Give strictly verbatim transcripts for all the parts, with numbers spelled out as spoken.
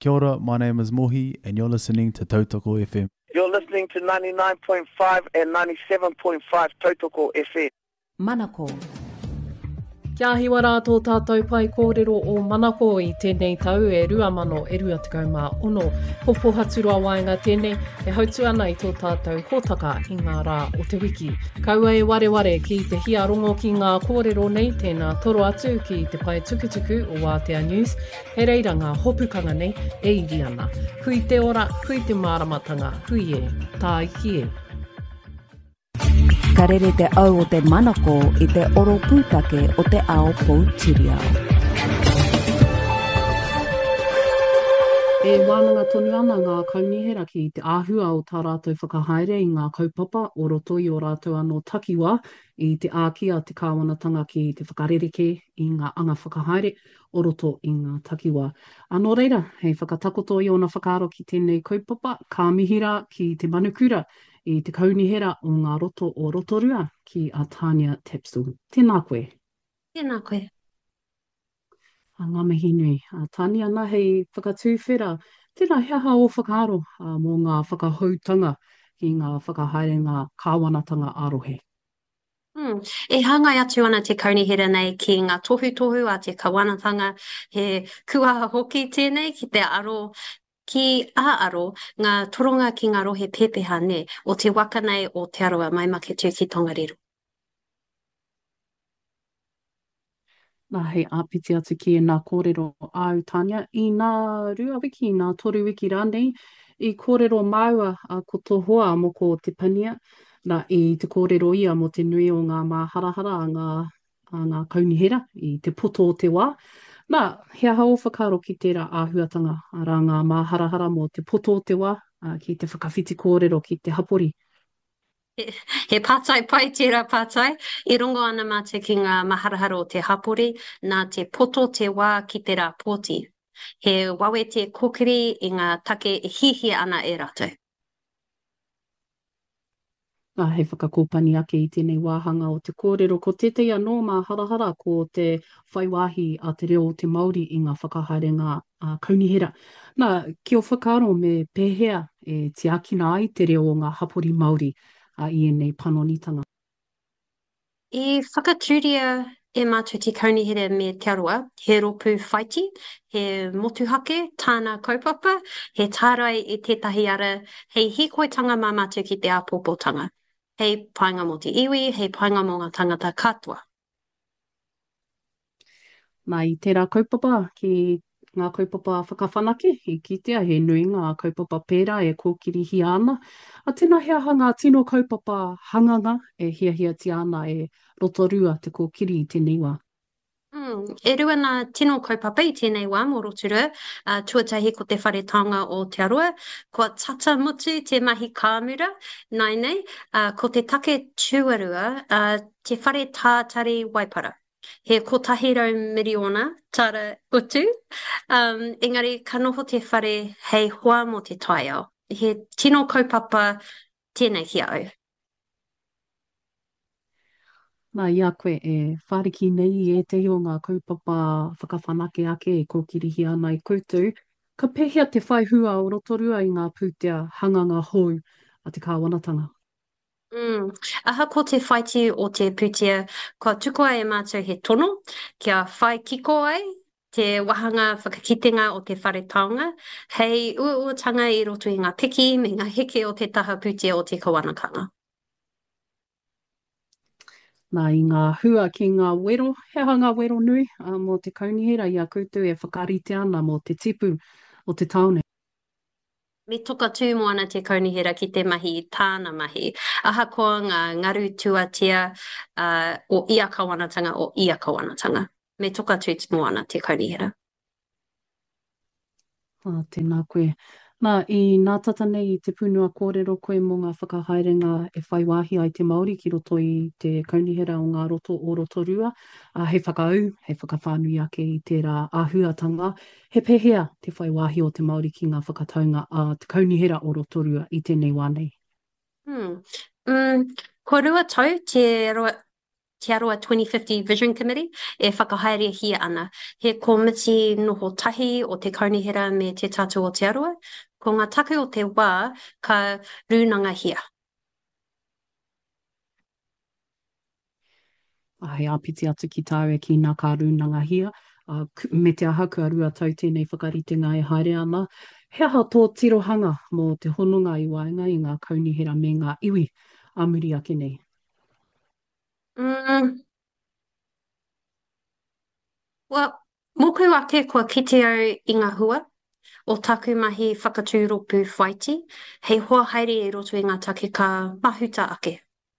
Kia ora, my name is Mohi, and you're listening to Tautoko F M. You're listening to ninety-nine point five and ninety-seven point five Tautoko F M. Manako. Kia hiwa rātou tātou pai kōrero o Manako i tēnei tau e rua mano e rua tekau mā ono. Ko pohaturua waenga tēnei e hautu ana i tō tātou hōtaka i ngā rā o te wiki. Kaua e ware ware ki te hia rongo ki ngā kōrero nei tēnā toro atu ki te pai tukutuku o Wātea News. He reira ngā hopukanga nei e iri ana. Hui te ora, hui te māramatanga, hui e, tā iki e. Ka rere te au o te Manako i te oro pūtake o te ao Poutirau. E wānanga tonu ana ngā kaunihera ki te āhua o tā rātou whakahaere i ngā kaupapa o roto i o rātou anō takiwa i te ākia te kāwanatanga ki te whakarereke i ngā anga whakahaere o roto i ngā takiwa. Anō reira, hei whakatakoto i ona whakaaro ki tēnei kaupapa, ka mihira ki te manukura i te kaunihera o ngā roto o Rotorua ki a Tania Tapsell. Tēnā koe. Tēnā koe. A ngā mihi nui. A Tania, nā hei whakatūwhera, tēnā heaha o whakaaro a, mō ngā whakahautanga ki ngā whakahaere ngā kāwanatanga arohe. Mm. E hangai atu ana te kaunihera nei ki ngā tohu tohu a te kawanatanga he kuaha hoki tēnei ki te aro ki āaro ngā toronga ki ngā rohe pepeha ne o te waka nei o te aroa mai make tū ki Tongariro. Nā hei āpiti atu ki e nā kōrero au Tania i ngā rua wiki, ngā toru wiki rānei i kōrero maua a ko tohoa mo ko te pania nā i te kōrero ia mo te nui o ngā māharahara a ngā, a ngā kaunihera i te poto o te wā. Nā, hea hao whakaro ki tērā āhuatanga a rā ngā māharahara mo te poto o te wā, uh, ki te whakawhiti kōrero ki te hapori. He, he pātai pai tērā pātai, i rongo ana mā te ki ngā maharahara o te hapori, nā te poto te wā ki te rā pōti. He wawe te kokiri i ngā take e hihi ana e rātou. Nā, hei whakakōpani ake i tēnei wāhanga o te kōrero ko tētei anō mā harahara ko te whaiwahi a te reo o te Māori i ngā whakahaere ngā uh, kaunihera. Nā, ki o whakaaro me pēhea e te akina ai te reo o ngā hapori Māori uh, i enei panonitanga. I whakatūria e mātou te kaunihera me te aroa, he ropu whaiti, he motuhake, tāna kaupapa, he tārai i tētahi ara, hei hikoitanga mā mātou ki te āpōpōtanga. Hei painga mo te iwi, hei painga mo ngā tangata katoa. Nā, i tērā kaupapa, ki ngā kaupapa whakawhanake, i kitea he nui ngā kaupapa pērā e kōkiri hi ana. A tēnā hea ngā tino kaupapa hanganga e hia hia ti ana e Rotorua te kōkiri i tēnei wā. Mm, e rua nā tino kaupapa i tēnei wā mō Rotorua, uh, tuatahi ko te wharetanga o te aroa, kua tata mutu te mahi kāmura, nai nei, uh, ko te take tuarua, uh, te whare tātari waipara. He kotahi rau miriona tara utu, um, engari ka noho te whare hei hoa mo te taiao. He tino kaupapa tēnei hi au. Nā, ia koe e whariki nei e te o ngā kaupapa whakawhanake ake e kōkiri hi ana i koutou. Ka pehea te whai hua o Rotorua i ngā pūtea hanganga hou a te kāwanatanga. Mm. Aha ko te whaiti o te pūtea, kua tukoa e mātou he tono, kia whai kiko ai, te wahanga whakakitenga o te wharetaonga, hei uautanga i roto i ngā piki me ngā heke o te taha pūtea o te kawanakanga. Nā, i ngā hua ki ngā wero, hea ngā wero nui, uh, mō te kaunihera i a koutou e whakarite ana mō te tipu o te taone. Me toka tū moana te kaunihera ki te mahi i tāna mahi. Aha koa ngā ngaru tuatia uh, o ia kawanatanga o ia kawanatanga. Me toka tū moana te kaunihera. Ah, tēnā koe. Nā, i nā tata nei i te punua kōrero koe mō ngā whakahaerenga e whai wāhi ai te Māori ki roto i te kaunihera o ngā roto o Rotorua. Uh, he whakaau, he whakawhānui ake i tērā āhuatanga. He pehea te whai wāhi o te Māori ki ngā whakataunga a uh, te kaunihera o Rotorua i tēnei wānei. Hmm. Mm, ko rua tau te roa Te Aroa twenty fifty Vision Committee e whakahaere hia ana. He komiti noho tahi o te kaunihera me te tatu o te Aroa. Ko ngā take o te wā ka rūnanga hia. A he apiti atu ki tāu e ki nā kā rūnanga hia. Uh, me te aha kua rua tau tēnei whakaritenga e haere ana. He aha tō tirohanga mō te hononga i waenga i ngā kaunihera me ngā iwi a muri ake nei. Mm. Well, moku ake kua kite au i ngā hua o taku mahi whakatūropu whaiti, hei hoa haere e roto i ngā take ka mahuta ake.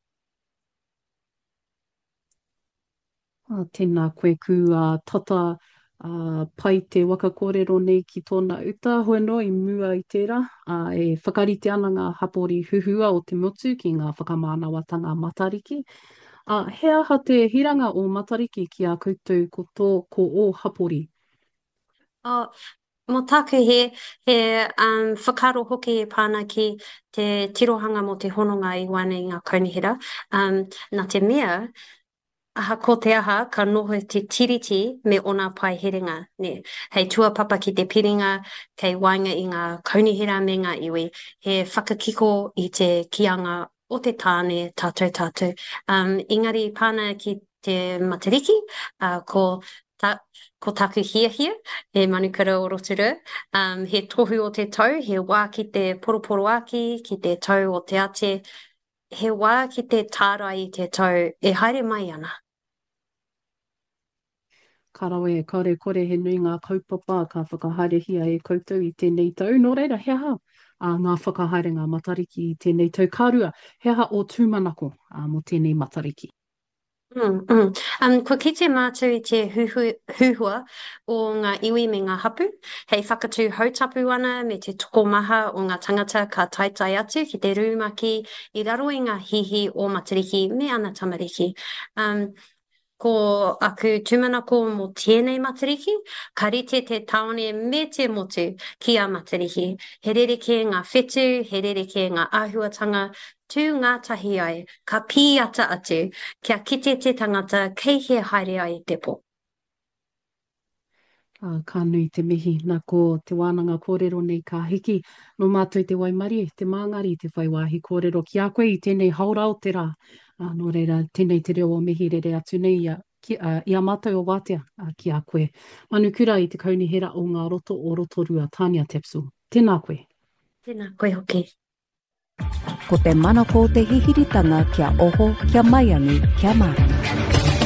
Uh, tēnā koe ku uh, tata uh, pai te waka kōrero nei ki tōna uta hoe no i mua i tērā. Uh, e whakarite ana ngā hapori huhua o te motu ki ngā whakamānawatanga matariki. Uh, he aha te hiranga o matariki ki a koutou ko tō ko o hapori? Oh, mō taku he, he um, whakaro hoki e pāna ki te tirohanga mo te hononga i wane i ngā kaunihera. Um, nā te mea, aha ko te aha ka noho te tiriti me ona pai herenga. Ne, hei tuapapa ki te piringa, kei wainga i ngā kaunihera me ngā iwi, he whakakiko i te kianga o te tāne tātou tātou. Um, ingari pāna ki te matariki, uh, ko, ta, ko taku hia hia, e manukara o Rotorua. Um, he tohu o te tau, he wā ki te poroporo aki, ki te tau o te ate, he wā ki te tārai i te tau, e haere mai ana. Karawe, kore kore he nui ngā kaupapa ka whakahaere hia e koutou i tēnei tau. Nō reira, he aha a ngā whakahaere ngā matariki i tēnei tau. Kārua, he aha o tūmanako a mo tēnei matariki. Mm, mm. Um, ko kite mātou i te huhu, huhua o ngā iwi me ngā hapu, hei whakatū hautapu ana me te tokomaha o ngā tangata ka taitai atu ki te rūmaki i raro i ngā hihi o matariki me ana tamariki. Um, Ko aku tūmanako mō tēnei matariki, ka rite te taone me te motu ki a matariki. He rereke ngā whetu, he rereke ngā āhuatanga, tū ngā tahi ai, ka pīata atu, kia kite te tangata kei he haere ai te po. Uh, ka nui te mihi, nā ko te wānanga kōrero nei ka hiki, no mātou te waimari, te māngari, te whaiwāhi kōrero ki a koe i tēnei haura o te rā. Uh, no reira, tēnei te reo o mihi rere atu nei ia, ki, uh, ia mātou o wātea uh, ki a koe. Manukura i te kaunihera o ngā roto o Rotorua, Tania Tepsu. Tēnā koe. Tēnā koe hoki. Ko te manako o te hihiritanga kia oho, kia maiangi, kia marama.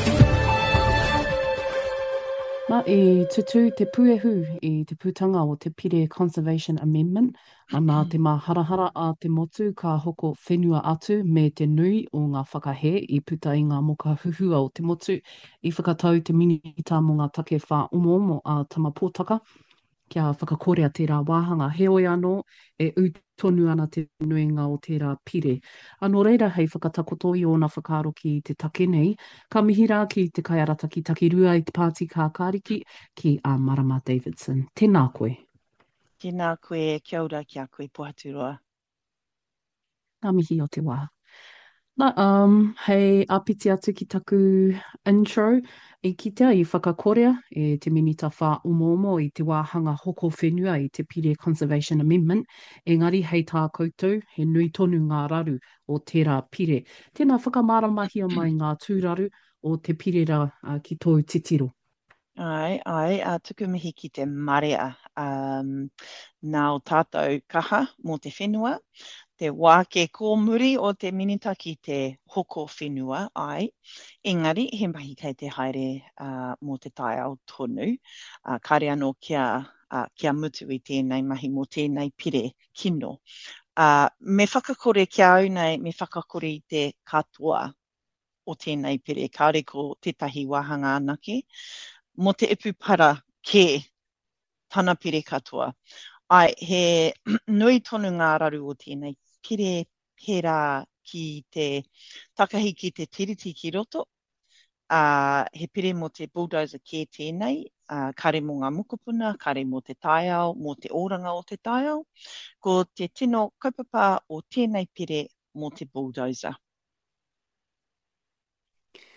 Ma e tutu te puehu i te putanga o te Pire Conservation Amendment, a nā te maharahara a te motu ka hoko whenua atu me te nui o ngā whakahe i puta i ngā moka huhua o te motu i whakatau te minita mo ngā take wha omo omo a tamapōtaka. Kia whakakorea tērā wāhanga, he oi anō e utonu ana te nuinga o tērā pire. Anō reira hei whakatakoto i ona whakaro ki te take nei, ka mihira ki te kaiarata ki takirua i te pāti kā kāriki ki a Marama Davidson. Tēnā koe. Tēnā koe, kia ora ki a koe Pohaturoa. Ngā mihi o te wā. Na, um, hei apiti atu ki taku intro, i kitea i whakakorea e te minita wha umo umo i te wāhanga hoko whenua i te Pire Conservation Amendment, engari hei tā koutou, he nui tonu ngā raru o tērā pire. Tēnā whakamaramahia mai ngā tūraru o te pirera uh, ki tōu titiro. Ai, ai, a tuku mihi ki te marea. Um, nā o tātou kaha mō te whenua, te wāke kōmuri o te minita ki te hoko whenua, ai. Engari, he mahi kei te haere uh, mō te tai au tonu. Uh, kare anō kia, uh, kia mutu i tēnei mahi mō tēnei pire kino. Uh, me whakakore kia au nei, me whakakore i te katoa o tēnei pire, kāre ko tētahi wāhanga anake. Mō te ipu para ke tana pire katoa. Ai, he nui tonu ngā raru o tēnei pire pera ki te takahi ki te tiriti ki roto. Uh, he pire mo te bulldozer ke tēnei, uh, kare mo ngā mokopuna, kare mo te taiao, mo te oranga o te taiao, ko te tino kaupapa o tēnei pire mo te bulldozer.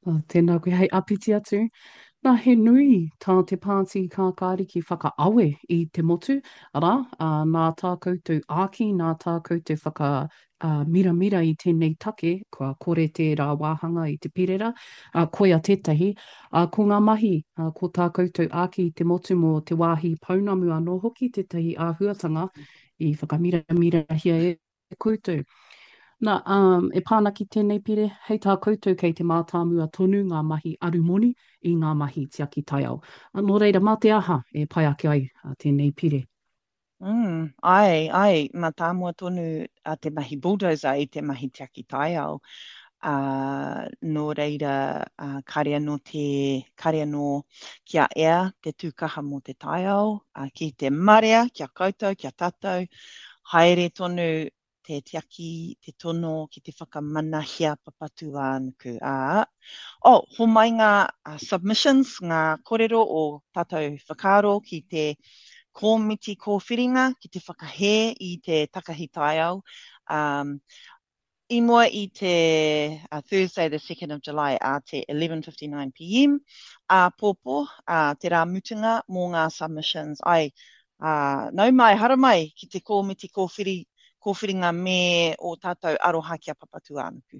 Uh, tēnā koe hei apiti atu. Nā he nui tā te pāti kākāri ki whakaawe i te motu. Ara, uh, nā tā koutou āki, nā tā koutou whaka uh, mira mira i tēnei take, kua kore tērā wāhanga i te pirera, uh, koia tētahi. Uh, ko ngā mahi, uh, ko tā koutou āki i te motu mō te wāhi paunamu anō hoki, tētahi āhuatanga i whakamira mira hia e koutou. Nā, um, e pāna ki tēnei pire, hei tā koutou kei te mātāmua tonu ngā mahi arumoni i ngā mahi tiaki taiao. Nō reira, mā te aha e pai ake ai a tēnei pire. Mm, ai, ai, mā tāmua tonu a te mahi bulldozer i te mahi tiaki taiao. Uh, nō reira, uh, kare anō te, kare anō kia ea te tūkaha mō te taiao, uh, ki te marea, kia koutou, kia tātou, haere tonu te tiaki, te tono, ki te whakamanahia papatu ānuku. Ā, oh, ho mai ngā uh, submissions, ngā kōrero o tātou whakaro ki te kōmiti kōwhiringa, ki te whakahē i te takahi taiao. Um, I mua i te uh, Thursday the second of July a te eleven fifty-nine p m a uh, pōpō uh, te rā mutunga mō ngā submissions. Ai, uh, nau mai, hara mai ki te kōmiti kōwhiri kōwhiringa me o tātou aroha kia papatu ānuku.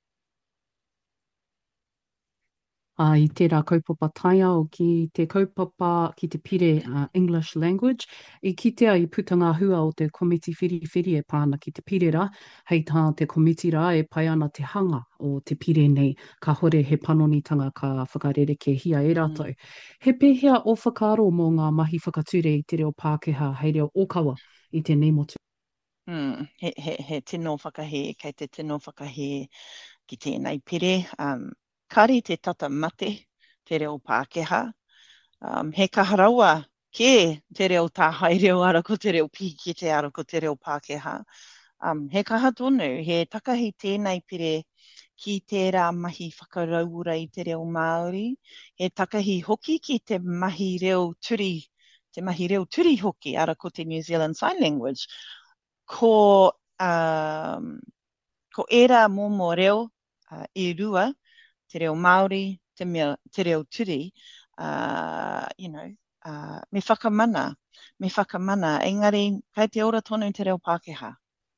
Uh, I tērā kaupapa taiao ki te kaupapa ki te pire uh, English language, i kitea i putanga hua o te komiti whiri whiri e pāna ki te pirera, hei tā te komiti rā e pai ana te hanga o te pire nei, ka hore he panonitanga ka whakarereke hia e rātou. Mm. He pēhea o whakaro mō ngā mahi whakature i te reo Pākehā, hei reo Okawa i te nei motu. Mm, he, he, he tino whakahe, kei te tino whakahe ki tēnei pire. Um, Kari te tata mate, te reo Pākehā. Um, he kaharaua ke te reo tāhai reo ara ko te reo piki te ara ko te reo Pākehā. Um, he kaha tonu, he takahi tēnei pire ki tērā mahi whakaraura i te reo Māori. He takahi hoki ki te mahi reo turi, te mahi reo turi hoki ara ko te New Zealand Sign Language. Ko, um, ko era momo reo uh, i rua, te reo Māori, te, mea, te reo turi, uh, you know, uh, me whakamana, me whakamana, engari, kai te ora tonu te reo Pākehā.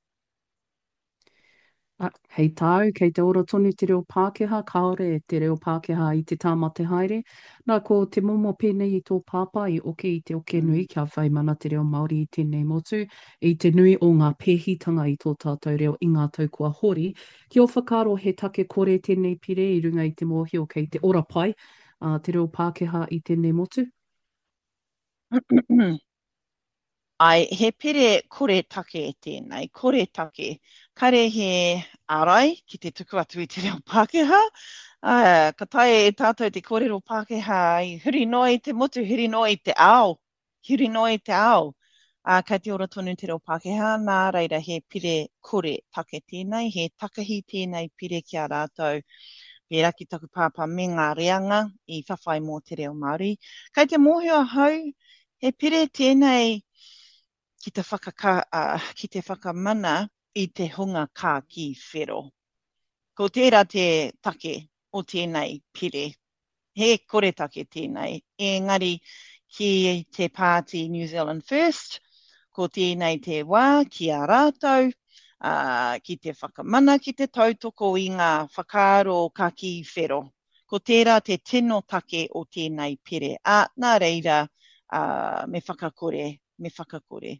Uh, hei tāu, kei te ora tonu te reo Pākehā, kaore e te reo Pākehā i te tāmate haere. Nā ko te momo pēnei i tō pāpā i oke i te oke nui, kia whai mana te reo Māori i tēnei motu, i te nui o ngā pēhitanga i tō tātou reo i ngā tau kua hori. Ki o whakaro he take kore tēnei pire i runga i te mōhio kei te ora pai, uh, te reo Pākehā i tēnei motu. Ai, he pere kore take e tēnei, kore take. Kare he arai ki te tuku atu i te reo Pākehā. Uh, ka tae e tātou te kōrero Pākehā i huri noi te motu, huri noi te ao. Huri noi te ao. Uh, kai te ora tonu te reo Pākehā, nā reira he pire kore take tēnei, he takahi tēnei pire ki a rātou. Pērā ki taku pāpā me ngā reanga i whawhai mō te reo Māori. Kai te mōhio hau, he pire tēnei ki te, whakaka, uh, ki te whakamana i te hunga kā ki whero. Ko tērā te take o tēnei pire. He kore take tēnei. Engari ki te pāti New Zealand First, ko tēnei te wā ki a rātou, uh, ki te whakamana ki te tautoko i ngā whakaro kā ki whero. Ko tērā te tino take o tēnei pire. A, nā reira, uh, me whakakore, me whakakore.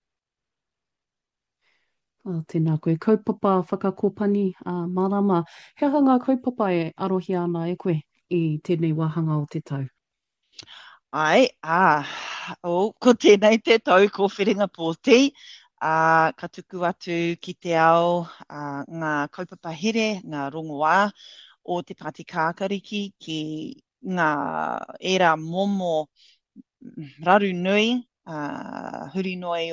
Uh, tēnā koe, kaupapa whakakopani, uh, marama. He aha ngā kaupapa e arohi ana e koe i tēnei wahanga o te tau? Ai, ah, oh, ko tēnei te tau ko whiringa pōti, uh, ka tuku atu ki te ao uh, ngā kaupapa here, ngā rongoā o te Pāti Kākariki ki ngā era momo raru nui, uh, huri noi